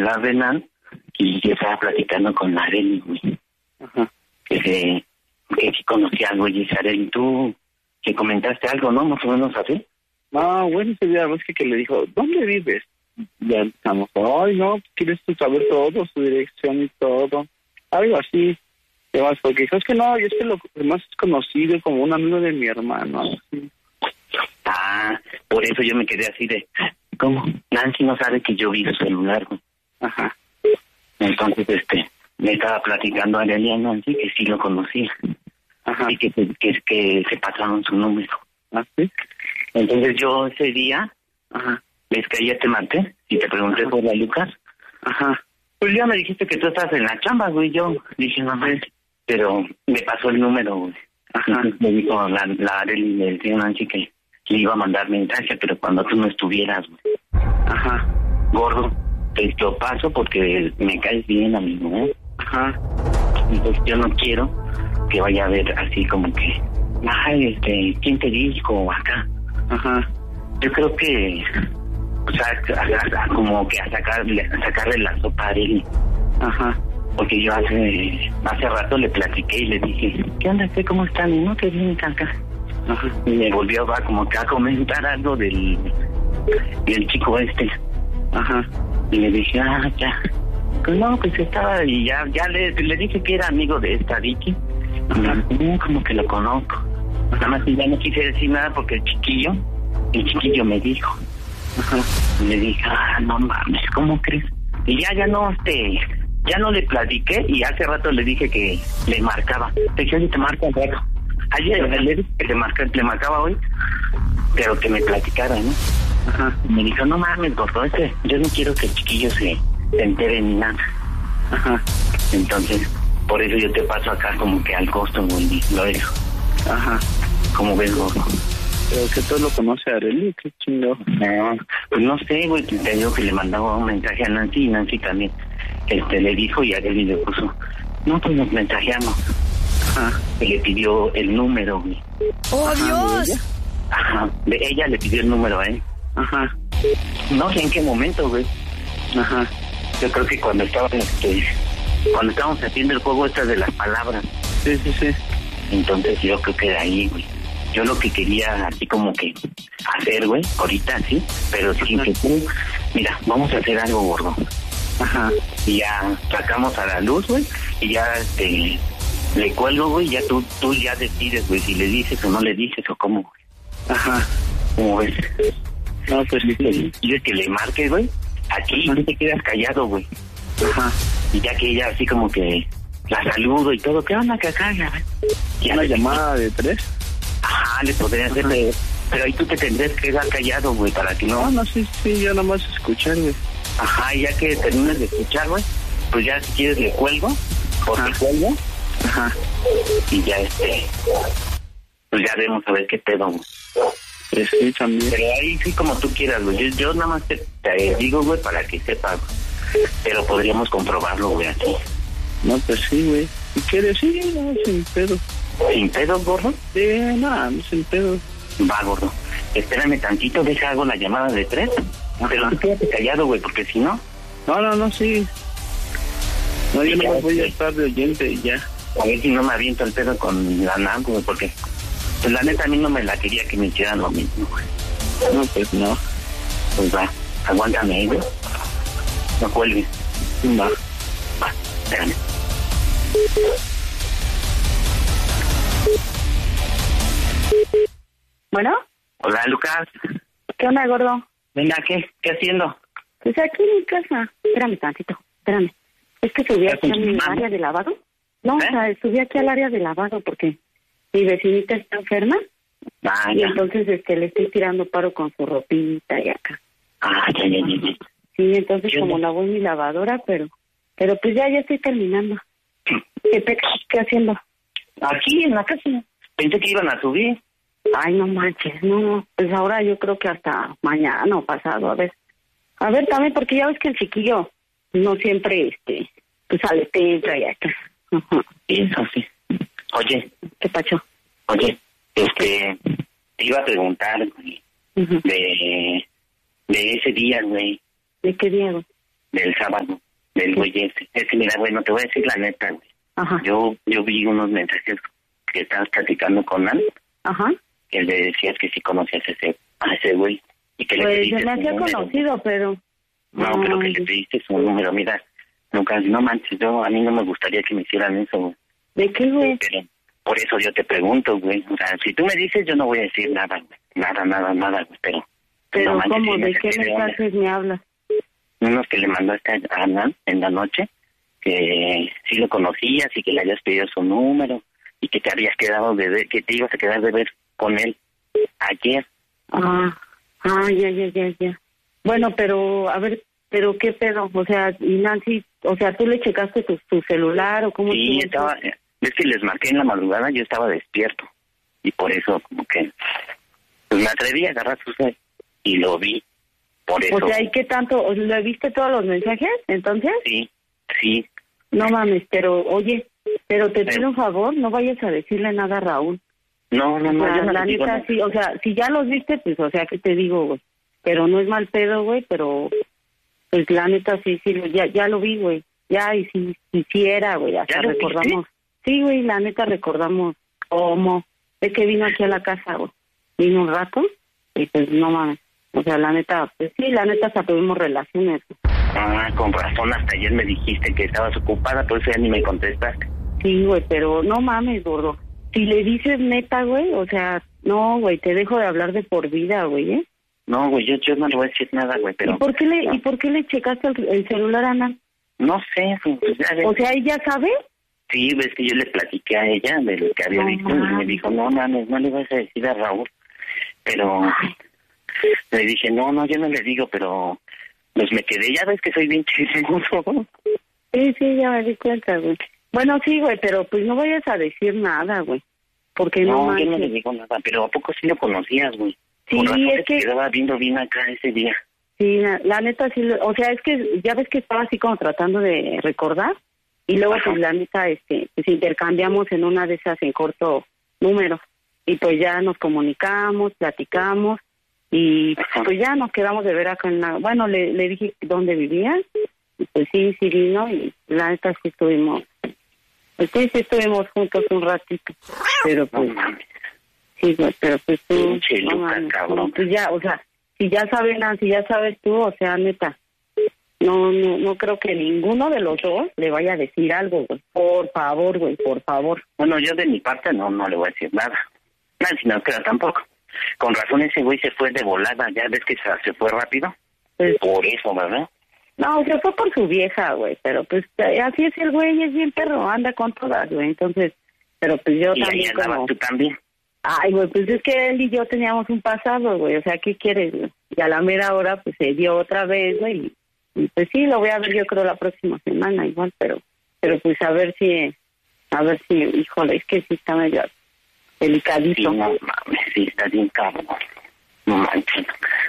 celular de Nan y yo estaba platicando con Arely, güey. Ajá. Que sí conocía algo, y dice, Arely, tú que comentaste algo, ¿no? Más o menos así. Ah, bueno, ese día ves que le dijo, ¿dónde vives? Ya estamos, ay, no, quieres tú saber todo, su dirección y todo. Algo así. Además, porque dijo, es que no, yo es que lo más es conocido como un amigo de mi hermano. Así. Ah, por eso yo me quedé así de, ¿cómo? Nancy no sabe que yo vi su celular, güey. Ajá. Entonces, me estaba platicando a Arely y a Nancy que sí lo conocía. Ajá. Y que se pasaron su número. ¿Ah, sí? Entonces yo ese día, Ajá. ves que ayer te maté y te pregunté por la Lucas. Ajá. Pues ya me dijiste que tú estás en la chamba, güey. Yo dije, no mames, pero me pasó el número, güey. Ajá. Entonces me dijo la Arely, le decía a Nancy que le iba a mandar mensaje, pero cuando tú no estuvieras, güey. Ajá. Gordo, te lo paso porque me caes bien, amigo, ¿eh? Ajá. Entonces yo no quiero que vaya a ver así como que, ay, ¿quién te dijo acá? Ajá. Yo creo que, o sea, como que a sacarle la sopa a Arely. Ajá. Porque yo hace rato le platiqué y le dije, ¿qué onda? ¿Cómo están? Y no, que bien acá. Ajá. Y me volvió como que a comentar algo del chico Ajá. Y le dije, ya. Pues no, pues estaba, y ya le dije que era amigo de esta Vicky. Ajá. No, como que lo conozco. Nada más que ya no quise decir nada porque el chiquillo me dijo. Ajá. Y le dije, no mames, ¿cómo crees? Y ya no le platiqué y hace rato le dije que le marcaba. Le dije, oye, te marca un rato. Ayer le dije que le marcaba hoy, pero que me platicara, ¿no? Ajá. Y me dijo, no mames, gordo, yo no quiero que el chiquillo se entere ni nada. Ajá. Entonces, por eso yo te paso acá como que al costo, güey, y lo dejo. Ajá. ¿Cómo ves, gordo? Pero que todo lo conoce a Arely, qué chingo. No, pues no sé, güey, te digo que le mandaba un mensaje a Nancy y Nancy también le dijo y Arely le puso, no, pues nos mensajeamos. Ajá. Y le pidió el número, güey. ¡Oh, Ajá, Dios! Ajá, de ella le pidió el número a él. Ajá. No sé en qué momento, güey. Ajá. Yo creo que cuando estábamos haciendo el juego de las palabras. Sí. Entonces yo creo que de ahí, güey. Yo lo que quería así como que hacer, güey, ahorita sí, pero sin que tú, mira, vamos a hacer algo, gordo. Ajá. Y ya sacamos a la luz, güey, y ya le cuelgo, güey, ya tú ya decides, güey, si le dices o no le dices o cómo, güey. Ajá. ¿Cómo ves? No, pues sí. Y es que le marques, güey, aquí Ajá. tú te quedas callado, güey. Ajá. Y ya que ella así como que la saludo y todo, ¿qué onda que acá? Ya ¿Una llamada de 3? Ajá, le podría hacer, pero ahí tú te tendrías que quedar callado, güey, para que no... No, sí, yo nomás escuchar, güey. Ajá, y ya que termines de escuchar, güey, pues ya si quieres le cuelgo, o te cuelgo, Ajá. y ya pues ya vemos a ver qué pedo, güey. Pues sí, también. Pero ahí sí como tú quieras, güey, yo nada más te digo, güey, para que sepas, güey. Pero podríamos comprobarlo, güey, aquí. No, pues sí, güey. Si quieres, sí, no, sin pedo. ¿Sin pedo, gordo? Sí, no, sin pedo. Va, gordo. Espérame tantito, hago la llamada de 3. Pero tú quédate callado, güey, porque si no... No, sí. No, yo no voy a estar de oyente y ya. A ver si no me aviento el pedo con la NAM, güey, porque... Pues la neta a mí no me la quería que me hicieran lo mismo, güey. No, pues no. Pues va, aguántame, güey. No cuelgues. Va, espérame. Bueno, Hola, Lucas. ¿qué onda, gordo? Venga, ¿qué haciendo? Pues aquí en mi casa. Espérame tantito, espérame. Es que subí aquí a mi área de lavado. No, o sea, subí aquí al área de lavado porque mi vecinita está enferma. Ah, Y ya. entonces le estoy tirando paro con su ropita y acá. Ah, ya. Sí, entonces ¿Qué como onda? lavó mi lavadora, pero pues ya estoy terminando. ¿Qué haciendo? Aquí en la casa. Pensé que iban a subir. Ay, no manches, no. Pues ahora yo creo que hasta mañana o pasado, a ver también, porque ya ves que el chiquillo no siempre, pues sale temprano y acá. Ajá. Eso sí. Oye, ¿Qué pacho? Oye, te iba a preguntar, güey, Uh-huh. de ese día, güey. ¿De qué día, güey? del sábado, del güey ese. Es que mira, güey, no te voy a decir la neta, güey. Ajá. Yo vi unos mensajes que estabas platicando con Nan. Ajá. Que le decías que sí conocías a ese güey. Y que le pediste se me hacía conocido, pero... No, pero que le pediste su número. Mira, nunca, no manches, a mí no me gustaría que me hicieran eso, güey. ¿De qué, güey? Pero por eso yo te pregunto, güey. O sea, si tú me dices, yo no voy a decir nada, güey. Nada, güey. Pero no manches, ¿cómo? ¿De qué mensajes me hablas? Unos que le mandaste a Ana en la noche, que sí lo conocías y que le habías pedido su número y que te habías quedado que te ibas a quedar de ver con él ayer. Ya. Bueno, pero, a ver, ¿pero qué pedo? O sea, y Nancy, o sea, ¿tú le checaste tu celular o cómo? Sí, estaba, es que les marqué en la madrugada, yo estaba despierto y por eso como que pues me atreví a agarrar su cel y lo vi, por eso. O sea, ¿y qué tanto? ¿Lo viste todos los mensajes, entonces? Sí. No mames, pero, oye, pero te pido un favor, no vayas a decirle nada a Raúl. No, yo no la digo neta, nada. sí, o sea, si ya los viste, pues, o sea, ¿qué te digo, güey? Pero no es mal pedo, güey, pero, pues, la neta, sí, ya lo vi, güey. Ya, y sí era, güey, hasta recordamos. ¿Viste? Sí, güey, la neta recordamos cómo. Es que vino aquí a la casa, güey. Vino un rato, y pues, no mames. O sea, la neta, pues sí, la neta hasta tuvimos relaciones. Con razón, hasta ayer me dijiste que estabas ocupada, por eso ya ni me contestaste. Sí, güey, pero no mames, gordo. Si le dices neta, güey, o sea, no, güey, te dejo de hablar de por vida, güey, ¿eh? No, güey, yo no le voy a decir nada, güey, pero... ¿Y por qué le checaste el celular a Ana? No sé, pues ya ves. O sea, ¿ella sabe? Sí, ves que yo le platiqué a ella de lo que había visto y me dijo, no mames, no le vas a decir a Raúl. Pero le dije, no, yo no le digo, pero pues me quedé, ya ves que soy bien chismoso. Sí, ya me di cuenta, güey. Bueno, sí, güey, pero pues no vayas a decir nada, güey. Porque no yo no le digo nada, pero ¿a poco sí lo conocías, güey? Sí, por razón es que... quedaba viendo bien acá ese día. Sí, la neta sí, o sea, es que ya ves que estaba así como tratando de recordar y luego pues la neta, pues intercambiamos en una de esas en corto número y pues ya nos comunicamos, platicamos y pues ya nos quedamos de ver acá en la... Bueno, le dije dónde vivía y pues sí vino y la neta sí estuvimos... Pues sí estuvimos juntos un ratito, pero pues... Sí, pero pues tú... cabrón. Pues ya, o sea... Si ya saben, Nancy, ya sabes tú, o sea, neta, no creo que ninguno de los dos le vaya a decir algo, güey. Por favor, güey, por favor. Bueno, yo de mi parte no le voy a decir nada. Nancy no creo tampoco. Con razón ese güey se fue de volada, ya ves que se fue rápido. Pues, por eso, ¿verdad? No, se fue por su vieja, güey, pero pues así es el güey, es bien perro, anda con todas, güey, entonces, pero pues yo y también ahí andabas tú también. Ay, güey, pues es que él y yo teníamos un pasado, güey, o sea, ¿qué quieres, güey? Y a la mera hora, pues se dio otra vez, güey, y pues sí, lo voy a ver yo creo la próxima semana igual, pero pues a ver si, híjole, es que sí está medio delicadito. Sí, no mames, sí, está bien cabrón, no manches.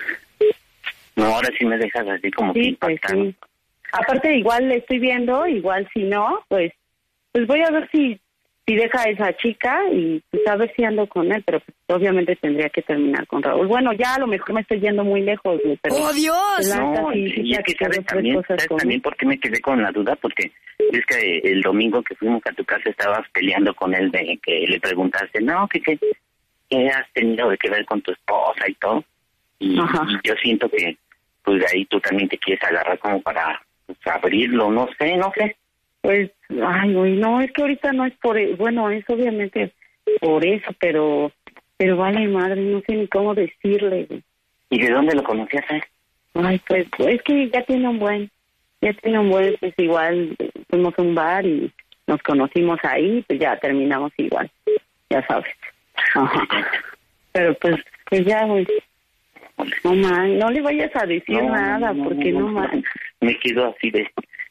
No, ahora sí me dejas así como que impactado. Pues sí. Aparte, igual le estoy viendo, igual si no, pues voy a ver si deja a esa chica y pues a ver si ando con él, pero pues, obviamente tendría que terminar con Raúl. Bueno, ya a lo mejor me estoy yendo muy lejos, güey, pero... ¡Oh, Dios! No, y es que sabes también por qué me quedé con la duda, porque es que el domingo que fuimos a tu casa estabas peleando con él de que le preguntaste, no, ¿qué has tenido que ver con tu esposa y todo? Y yo siento que pues de ahí tú también te quieres agarrar como para pues, abrirlo, no sé. Pues, ay, güey, no, es que ahorita no es bueno, es obviamente por eso, pero vale madre, no sé ni cómo decirle, güey. ¿Y de dónde lo conocías, Ay, pues, es que ya tiene un buen, pues igual fuimos a un bar y nos conocimos ahí, pues ya terminamos igual, ya sabes. Ajá. Pero pues ya, güey. No, man, no le vayas a decir nada, porque no, man. Me quedo así de...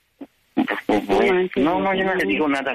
yo no le digo nada.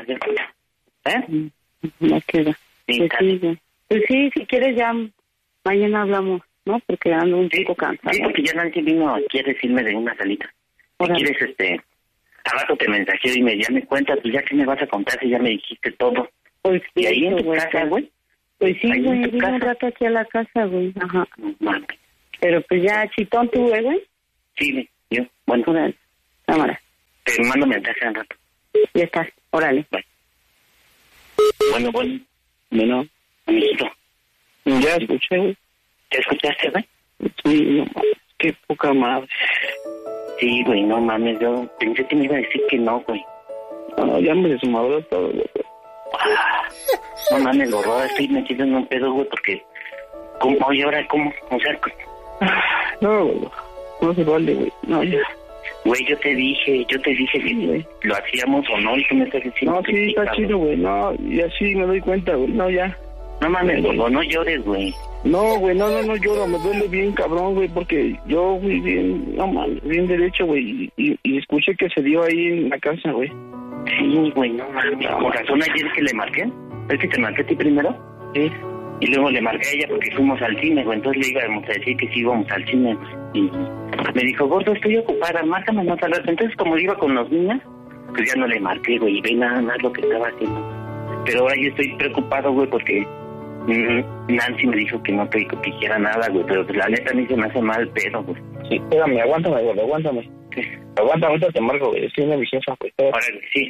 Me queda. Sí, pues sí, si quieres ya mañana hablamos, ¿no? Porque ando un poco cansado. Sí, porque ya Nancy vino aquí a decirme de una salita. Si quieres, al rato te mensajeo y ya me cuentas, pues ya que me vas a contar si ya me dijiste todo. Pues sí, y ahí en tu casa, güey. Pues sí, güey, vine un rato aquí a la casa, güey. Ajá. No, pero pues ya, chitón tú, güey. Sí, yo, bueno. Cámara. Te mando mensaje al rato. Ya está, órale. Bye. Bueno. Bueno, Amiguito, ya escuché, güey. ¿te escuchaste, güey? Sí, no mames, qué poca madre. Sí, güey, no mames, yo pensé que me iba a decir que no, güey. No, ya me desmadró todo, güey. No mames, gordo, estoy metido en un pedo, güey, porque... Oye, ahora, ¿cómo? O sea... No, güey, no se vale, güey. No, ya. Güey, yo te dije que lo hacíamos o no, y tú me estás diciendo No, que sí, está cabrón. chido, güey. No, y así me doy cuenta, güey. No, ya. No mames, gordo, no llores, güey. No, güey, no lloro. Me duele bien, cabrón, güey, porque yo fui bien, no mames, bien derecho, güey. Y escuché que se dio ahí en la casa, güey. Sí, güey, no mames. Con razón ayer que le marqué. ¿Es que te marqué a ti primero? Sí. Y luego le marqué a ella porque fuimos al cine, güey. Entonces le íbamos a decir que sí íbamos al cine, güey. Y me dijo, gordo, estoy ocupada, márcame más al rato. Entonces, como iba con los niños, pues ya no le marqué, güey. Y ve nada más lo que estaba haciendo. Pero ahora yo estoy preocupado, güey, porque Nancy me dijo que no te hiciera nada, güey. Pero pues, la neta a mí se me hace mal pedo, güey. Sí, espérame, aguántame, güey, aguántame. Sí. Aguántame, ahorita te marco, güey. Estoy en mi jefa, güey. Órale, sí.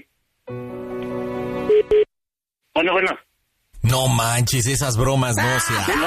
Bueno. No manches, esas bromas no se hacen.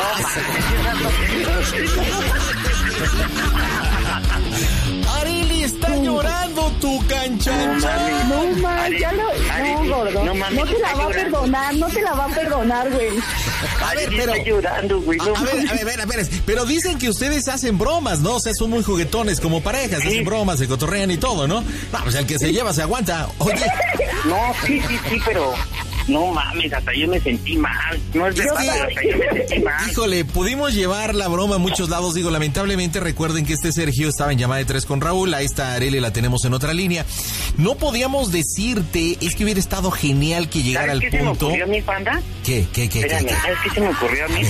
Arely está llorando tu canchancha. No mames, ya lo... No, gordo. No mames, No te la está va a llorando. perdonar, no te la va a perdonar, güey. A ver, Está pero... llorando, güey. No, A ver, pero dicen que ustedes hacen bromas, ¿no? O sea, son muy juguetones como parejas, hacen bromas, se cotorrean y todo, ¿no? Pues el que se lleva se aguanta. Oye, no, sí, pero... No mames, hasta yo me sentí mal. No es verdad, pero hasta yo me sentí mal. híjole, pudimos llevar la broma a muchos lados. Digo, lamentablemente, recuerden que Sergio estaba en llamada de 3 con Raúl. A esta Arely la tenemos en otra línea. No podíamos decirte, es que hubiera estado genial que llegara al ¿Sabes qué se me punto. ocurrió a mí, panda? ¿Qué? Espérame, ¿sabes qué se me ocurrió a mí?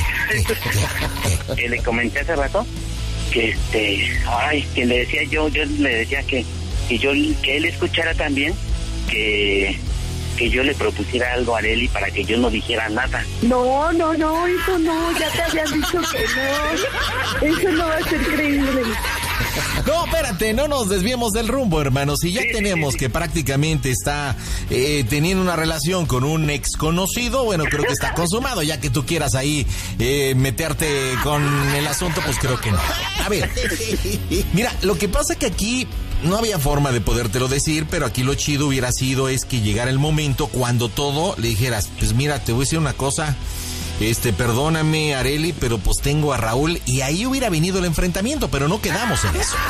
Que le comenté hace rato que que le decía yo le decía que él escuchara también que yo le propusiera algo a Arely para que yo no dijera nada. No, eso no, ya te habían dicho que no. Eso no va a ser creíble. No, espérate, no nos desviemos del rumbo, hermano. Si ya Sí, tenemos sí. que prácticamente está teniendo una relación con un ex conocido, bueno, creo que está consumado. Ya que tú quieras ahí meterte con el asunto, pues creo que no. A ver, mira, lo que pasa que aquí no había forma de podértelo decir, pero aquí lo chido hubiera sido es que llegara el momento cuando todo le dijeras, pues mira, te voy a decir una cosa. Perdóname, Arely, pero pues tengo a Raúl, y ahí hubiera venido el enfrentamiento, pero no quedamos en eso.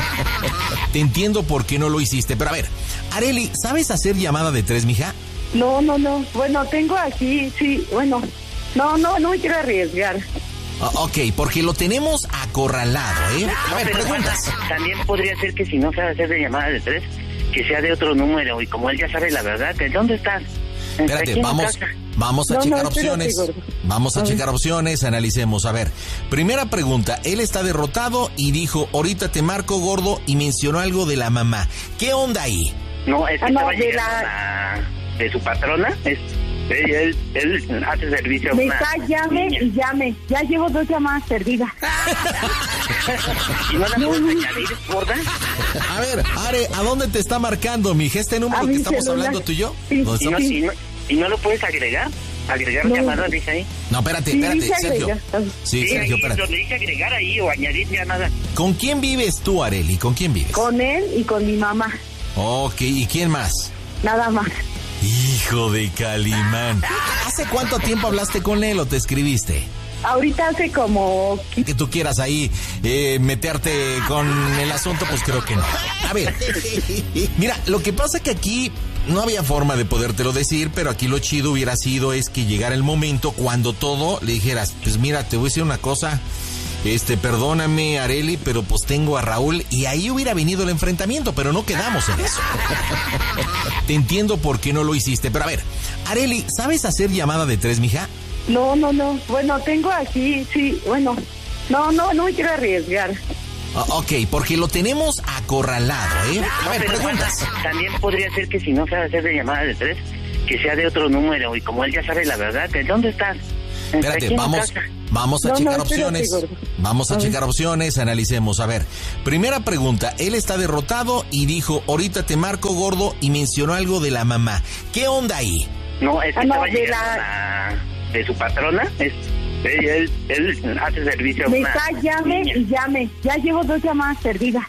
Te entiendo por qué no lo hiciste, pero a ver, Arely, ¿sabes hacer llamada de 3, mija? No. Bueno, tengo aquí, sí, bueno. No me quiero arriesgar. Ok, porque lo tenemos acorralado, ¿eh? A ver, Pero, preguntas. panda, también podría ser que si no sabe hacer de llamada de 3, que sea de otro número, y como él ya sabe la verdad, ¿dónde estás? Espérate, Aquí en vamos casa. a No, checar espérate, opciones. gordo. Vamos a checar opciones, analicemos. A ver, primera pregunta. Él está derrotado y dijo, ahorita te marco, gordo, y mencionó algo de la mamá. ¿Qué onda ahí? No, es que no, estaba de llegando de su patrona. Él hace servicio a Me una está llame niña. y llame. Ya llevo 2 llamadas perdidas. ¿Y no la puedes añadir, gorda? A ver, Are, ¿a dónde te está marcando, mija? ¿Este número A que mi estamos celular. hablando tú y yo? Sí. ¿Dónde estamos? ¿Y no lo puedes agregar? ¿Agregar No. llamadas, dice ahí? No, espérate, Sí, dice Sergio. agregar. Sí, Sergio, ahí espérate. lo le dije agregar ahí o añadir llamada. ¿Con quién vives tú, Arely? ¿Con quién vives? Con él y con mi mamá. Ok, ¿y quién más? Nada más. Hijo de Calimán. ¿Hace cuánto tiempo hablaste con él o te escribiste? Ahorita hace como... Que tú quieras ahí meterte con el asunto, pues creo que no. A ver, mira, lo que pasa que aquí no había forma de podértelo decir, pero aquí lo chido hubiera sido es que llegara el momento cuando todo le dijeras, pues mira, te voy a decir una cosa. Perdóname, Arely, pero pues tengo a Raúl, y ahí hubiera venido el enfrentamiento, pero no quedamos en eso. Te entiendo por qué no lo hiciste, pero a ver, Arely, ¿sabes hacer llamada de 3, mija? No. Bueno, tengo aquí, sí, bueno. No me quiero arriesgar. Ok, porque lo tenemos acorralado, ¿eh? A ver, Pero, preguntas. panda, también podría ser que si no sabe hacer de llamada de 3, que sea de otro número, y como él ya sabe la verdad, ¿dónde estás? Espérate, vamos a checar opciones. Vamos a checar opciones, analicemos. A ver, primera pregunta. Él está derrotado y dijo, ahorita te marco, gordo, y mencionó algo de la mamá. ¿Qué onda ahí? No, es que estaba llegando de su patrona. Él hace servicio a me una está llame niña. y llame. Ya llevo 2 llamadas perdidas.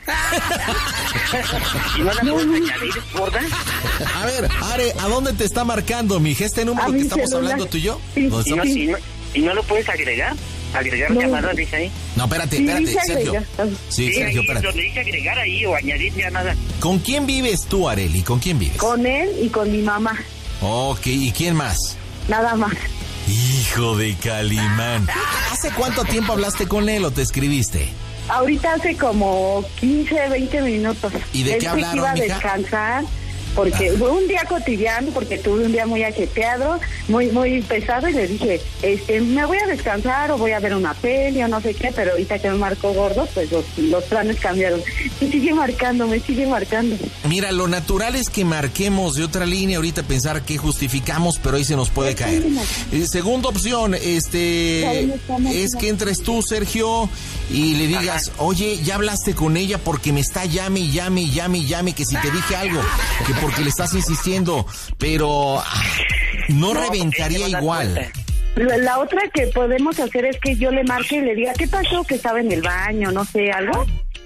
¿Y no la puedes añadir, gorda? A ver, Are, ¿a dónde te está marcando, mija? ¿Este número A que mi estamos celular. hablando tú y yo? Sí, ¿Dónde estamos? ¿Y no lo puedes agregar? Agregar No. llamadas, dice ahí. No, espérate, Sí, dice Sergio. agregar. Sí, Sergio, ahí espérate. le dije agregar ahí o añadir llamadas. ¿Con quién vives tú, Arely? ¿Con quién vives? Con él y con mi mamá. Ok, ¿y quién más? Nada más. Hijo de Calimán. ¿Hace cuánto tiempo hablaste con él o te escribiste? Ahorita hace como 15, 20 minutos. ¿Y de qué Él dijo que hablaron, iba a mija? descansar porque fue un día cotidiano, porque tuve un día muy ajetreado, muy pesado, y le dije, me voy a descansar o voy a ver una peli o no sé qué, pero ahorita que me marcó gordo, pues los planes cambiaron. Y sigue marcando. Mira, lo natural es que marquemos de otra línea, ahorita pensar que justificamos, pero ahí se nos puede caer. Segunda opción, es que entres tú, Sergio, y le digas, oye, ya hablaste con ella porque me está llame, que si te dije algo, que porque le estás insistiendo, pero no reventaría igual. La otra que podemos hacer es que yo le marque y le diga, ¿qué pasó? Que estaba en el baño, no sé, algo.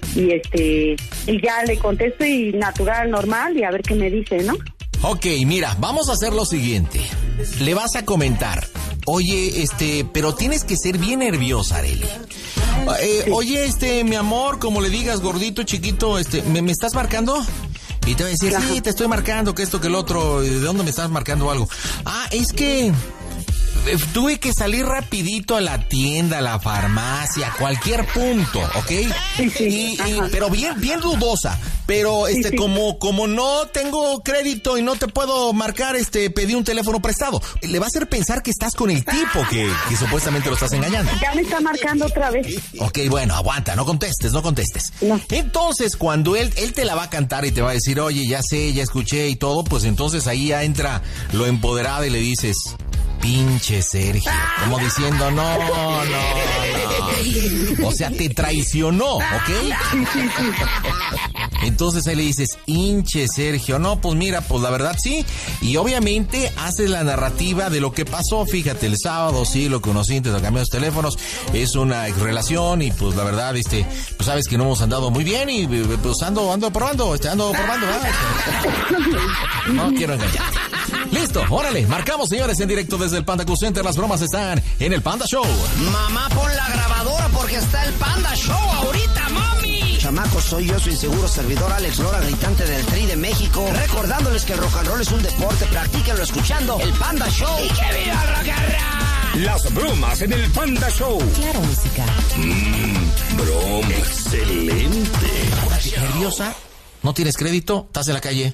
Y ya le contesto y natural, normal, y a ver qué me dice, ¿no? Ok, mira, vamos a hacer lo siguiente. Le vas a comentar, oye, pero tienes que ser bien nerviosa, Arely. Sí. Oye, mi amor, como le digas, gordito, chiquito, ¿me estás marcando? Y te va a decir, sí, te estoy marcando, que esto, que el otro. ¿De dónde me estás marcando algo? Ah, es que tuve que salir rapidito a la tienda, a la farmacia, a cualquier punto, ¿ok? Sí. Pero bien dudosa. Pero Sí. como no tengo crédito y no te puedo marcar, pedí un teléfono prestado. Le va a hacer pensar que estás con el tipo que supuestamente lo estás engañando. Ya me está marcando otra vez. Ok, bueno, aguanta, no contestes. No. Entonces, cuando él te la va a cantar y te va a decir, oye, ya sé, ya escuché y todo, pues entonces ahí ya entra lo empoderado y le dices, pinche Sergio, como diciendo, no. O sea, te traicionó, ¿ok? Entonces ahí le dices, hinche Sergio, no, pues mira, pues la verdad sí. Y obviamente haces la narrativa de lo que pasó. Fíjate, el sábado sí lo conocí, te cambié los teléfonos, es una relación y pues la verdad, pues sabes que no hemos andado muy bien y pues ando probando, ¿verdad? No quiero engañarte. Listo, órale, marcamos, señores, en directo desde el Panda Cool Center. Las bromas están en el Panda Show. Mamá, pon la grabadora porque está el Panda Show ahorita, mami. Chamaco, soy yo, su inseguro servidor Alex Lora, gritante del Tri de México. Recordándoles que el rock and roll es un deporte, practíquenlo escuchando el Panda Show. ¡Y que viva el rock and roll! Las bromas en el Panda Show. Claro, música. Broma. Excelente. ¿Nerviosa? ¿No tienes crédito? ¿Estás en la calle?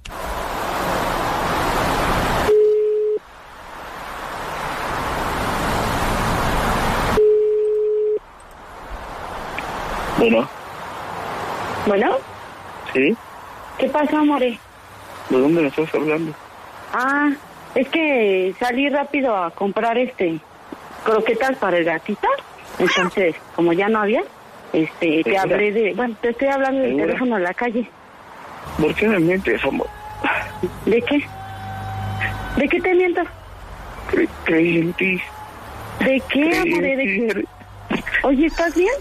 Bueno, sí. ¿Qué pasó, amore? ¿De dónde me estás hablando? Ah, es que salí rápido a comprar croquetas para el gatito. Entonces, como ya no había, te hablé te estoy hablando del ¿Segura? teléfono en la calle. ¿Por qué me mientes, amor? ¿De qué? ¿De qué te miento? Creí en ti. ¿De qué, amore? ¿De qué? Oye, ¿estás bien?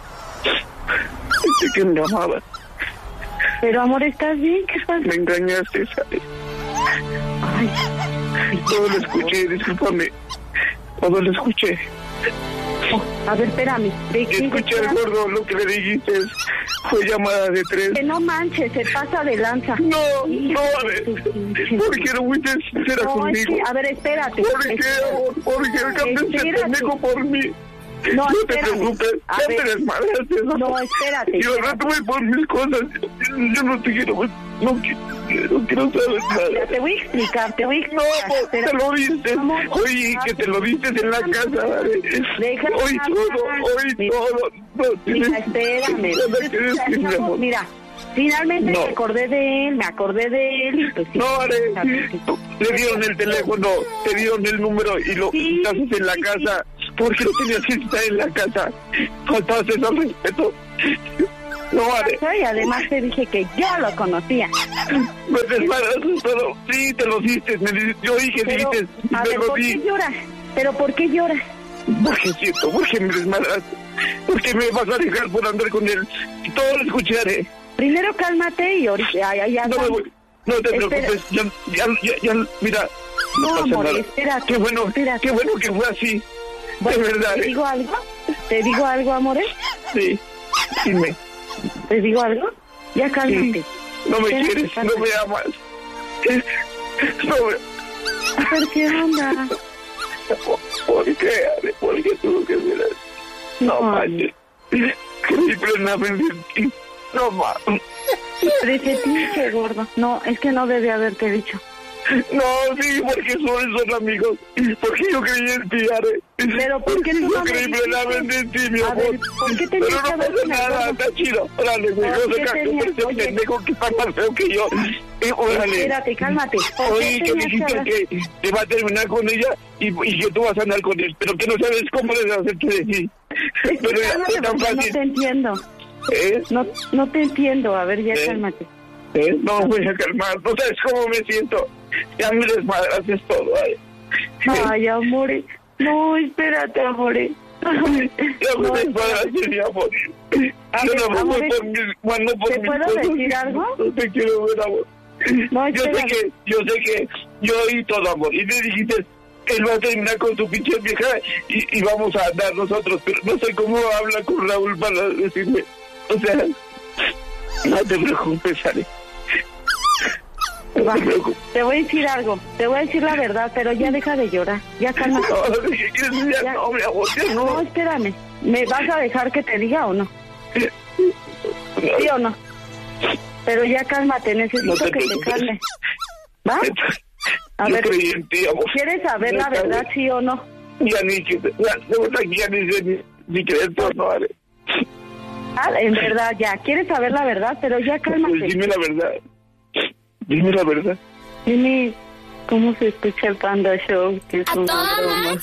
Pensé que me amabas. Pero, amor, ¿estás bien? ¿Qué pasa? Me engañaste, ¿sabes? Ay, Todo lo escuché, discúlpame. Todo lo escuché. a ver, espérame. ¿De qué? Escuché al gordo, lo que le dijiste fue llamada de 3. Que no manches, se pasa de lanza. No, a ver. ¿Por qué no fuiste sincera No, es conmigo? que, a ver, espérate. ¿Por qué, amor? ¿Por qué cambiaste Espérate. pendejo por mí? No, te espérate. preocupes, A ya ver. me desmadraste. No, espérate. Yo al rato voy por mis cosas. Yo no te quiero, no quiero saber Mira, nada. te voy a explicar. No, pues, te lo dices. Vamos. Oye, que te lo dices en la casa, ¿vale? Déjame Hoy hablar. todo. No tienes Mira, espérame. nada que decir, mi amor. Mira, Finalmente No. me acordé de él. Y pues, sí, No, Ale, ¿sabes? le dieron el teléfono, te dieron el número y lo Sí, estás en la casa. ¿Por qué no tenías que estar en la casa? Faltabas al respeto. No, Ale. Y además te dije que yo lo conocía. Me desmadraste todo. Sí, te lo diste. Yo oí que Pero, dices. a Me ver, lo ¿por di. qué lloras? ¿Pero por qué lloras? Porque siento, porque me desmadraste. Porque me vas a dejar por andar con él. Y todo lo escucharé. Primero cálmate y ahorita ya No me voy. No te Espera. preocupes. Ya, mira. No, pasa amor, nada. espérate. Qué bueno Espérate. que fue así. Bueno, de verdad. ¿te digo algo? ¿Te digo algo, amores? Sí. Dime. ¿Te digo algo? Ya cálmate. No me Espérate, quieres, cálmate. no me amas. No me... ¿Pero qué onda? ¿Por qué? Ale? ¿Por qué tuvo que ser así? No manches. Creí plenamente en ti. No mames. Presentiste, gordo. No, es que no debí haberte dicho. No, sí, porque son amigos. Porque yo creí en ti, Ale. Pero ¿por qué tú Yo no me creí dijiste? plenamente en ti, mi A amor. ver, ¿por qué tenías Pero que no haber pasa con el nada, gordo? está chido. Órale, güey, ¿Por no qué se cae. tenías- Ese oye? pendejo que está más feo que yo. Órale. Espérate, cálmate. ¿Por qué Oye, que tenías dijiste hablar? que te va a terminar con ella y que tú vas a andar con él, pero que no sabes cómo deshacerte de ti. Pero ya Cálmate es tan porque no fácil. te entiendo. ¿Eh? No te entiendo. A ver, ya ¿Eh? cálmate. No voy a calmar, no sabes cómo me siento. Ya me desmadraste todo, ay. Ay, amore. No, espérate, amore. Ya me No, desmadraste, mi amor. A Yo ver, no puedo amore, por mis manos, por ¿te mis puedo cosas. decir algo? No te quiero ver, amor. No, Yo sé espérame. que yo oí todo, amor, y me dijiste, él va a terminar con su pinche vieja y vamos a andar nosotros, pero no sé cómo habla con Raúl para decirme, o sea, no te preocupes, Ale. No Va, te preocupes. te voy a decir algo. Te voy a decir la verdad, pero ya deja de llorar. Ya cálmate. No, ¿qué quieres decir? Ya no, mi amor, ya No, no. espérame. ¿Me vas a dejar que te diga o no? ¿Sí o no? Pero ya cálmate, necesito No te que te preocupes. calmes. ¿Va? A Yo ver, creí en ti, amor. ¿quieres saber No, la está verdad, bien. sí o no? Ya ni que, de verdad que ya ni sé ni creer por no, Ale. Ah, en verdad, ya. ¿Quieres saber la verdad? Pero ya Pues cálmate. dime la verdad. Dime la verdad. Dime cómo se escucha el Panda Show, que es una broma.